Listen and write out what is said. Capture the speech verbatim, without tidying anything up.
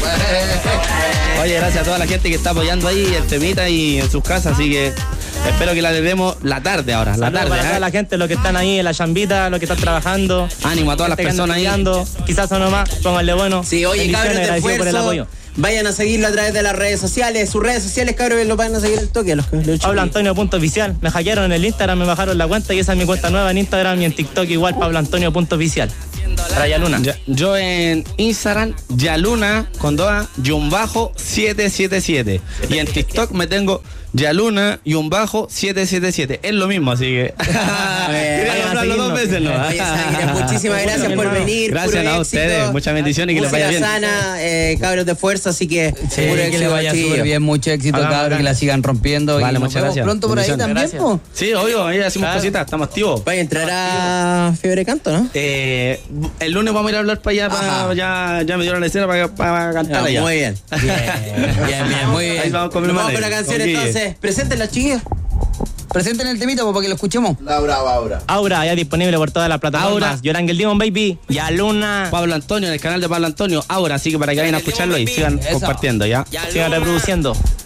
Oye, gracias a toda la gente que está apoyando ahí el temita y en sus casas, así que espero que la demos la tarde ahora, la Saludos tarde. para ¿eh? toda la gente, los que están ahí en la chambita, los que están trabajando. Ánimo a todas las personas ahí. Quizás o no más, pónganle bueno. Sí, oye, cabros de agradecido por el apoyo. esfuerzo. Vayan a seguirlo a través de las redes sociales. Sus redes sociales, cabros, lo van a seguir el toque. Los, los Pablo Antonio punto oficial. Me hackearon en el Instagram, me bajaron la cuenta y esa es mi cuenta nueva en Instagram y en TikTok igual Pablo Antonio punto oficial. Para Yaluna. Yo, yo en Instagram, Yaluna con dos A, y un bajo siete siete siete. Y en TikTok me tengo Yaluna y un bajo siete siete siete. Es lo mismo, así que. Quería nombrarlo dos veces, ¿no? Oye, Zaira, muchísimas gracias por venir. Gracias a ustedes, muchas bendiciones y que les vaya bien. sana, eh, cabros de fuerza, así que sí, que le vaya súper bien, mucho éxito, Hagamos cabros, acá. Que la sigan rompiendo. Vale, y nos muchas vemos gracias. pronto por ahí también, po. Sí, obvio, ahí hacemos Claro. cositas, estamos activos. Vaya a entrar a Fiebre Canto, ¿no? Eh, el lunes vamos a ir a hablar para allá, para, ya, ya me dieron la escena para, para cantar Ah, allá. muy bien. Bien, bien, bien, muy Ahí bien. vamos con mi Nos vamos madre, con la canción con Guille. entonces. Presenten las chiquillas. Presenten el temita po, para que lo escuchemos. Laura, Aura. Aura, ya disponible por todas las plataformas. Aura. Yorangel Demon Baby. Yaluna. Pablo Antonio, en el canal de Pablo Antonio, ahora, así que para que vayan a escucharlo y sigan Eso. compartiendo, ¿ya? Sigan reproduciendo.